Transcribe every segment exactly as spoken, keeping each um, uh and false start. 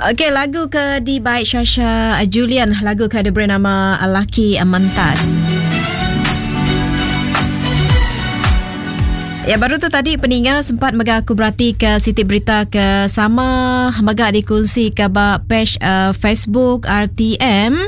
Okey, lagu ke di baik Syasha Julian, lagu ke diberi nama Laki Mentas. Ya, baru tu tadi peningat sempat mega aku berhati ke Siti Berita ke sama mega dikongsi ke bak page uh, Facebook R T M.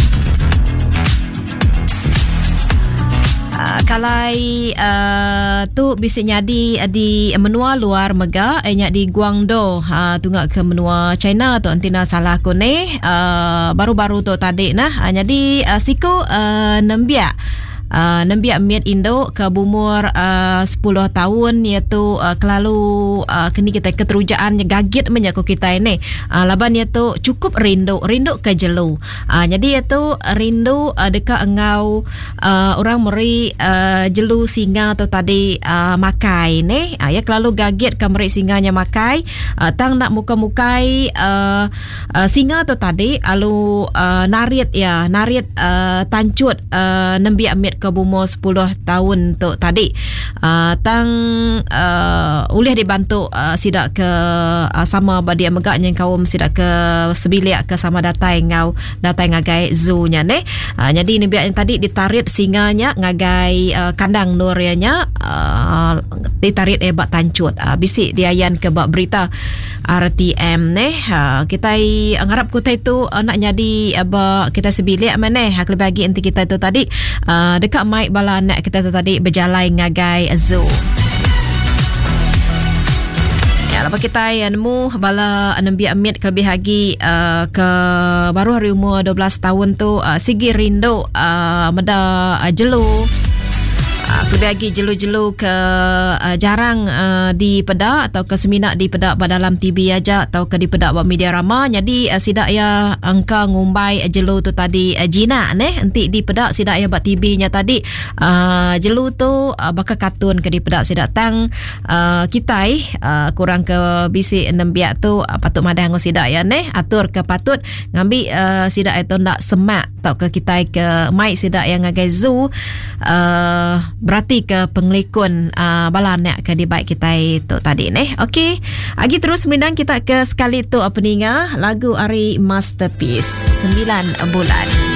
Uh, kalai uh, tu bisa nyadi di menua luar mega eh nyak di Guangdong uh, tunggak ke menua China tu antina salah ko ne uh, baru-baru tu tadi nah uh, jadi uh, siku uh, nembia Uh, Nembiak miat Indo ke bumur uh, sepuluh tahun iaitu uh, kelalu uh, kini kita keterujaan gagit menyaku kita ini uh, laban iaitu cukup rindu rindu ke jelu uh, jadi iaitu rindu uh, dekat engau uh, orang meri uh, jelu singa atau tadi uh, makai ni uh, ya kelalu gagit ke meri singanya makai uh, tang nak muka-mukai uh, uh, singa atau tadi alu uh, narit ya narit uh, tancut uh, nembiak miat ke bumur sepuluh tahun tu tadi uh, tang uh, ulih dibantu uh, sidak ke uh, sama badia megaknya kaum sidak ke sebilik ke sama datai ngau datai ngagai zoo nya ne uh, jadi ni biar yang tadi ditarit singanya ngagai uh, kandang nurianya uh, ditarit eh bak tancut uh, bisik diayan ke bak berita R T M ne uh, kita ngarap kita itu uh, nak jadi uh, bak kita sebilik mana hak lebih bagi nanti kita itu tadi uh, dekat mic bala anak kita tu tadi berjalan ngagai zoo. Ya, lepas kita nemu bala nembiak amit kelebih lagi uh, ke baru hari umur dua belas tahun tu uh, sigi rindu uh, meda uh, jelu. Uh, lebih lagi jelu-jelu ke uh, jarang uh, di pedak atau ke seminak di pedak dalam T V aja atau ke di pedak buat media rama. Jadi uh, sidak ya angka ngumbai uh, jelu tu tadi uh, jinak neh nanti di pedak sidak ya buat T V nya tadi uh, jelu tu uh, bakal kartun ke di pedak sidak tang uh, kita uh, kurang ke bisi nembiak tu uh, patut madang ngo sidak ya neh atur ke patut ngambil uh, sidak itu ndak semak atau ke kita ke mai sidak yang ngagai zoo uh, berarti ke pengelikun uh, balanak ke di baik kita itu tadi nih. Okey, lagi terus menindang kita ke sekali tu peninga lagu Ari Masterpiece sembilan bulan.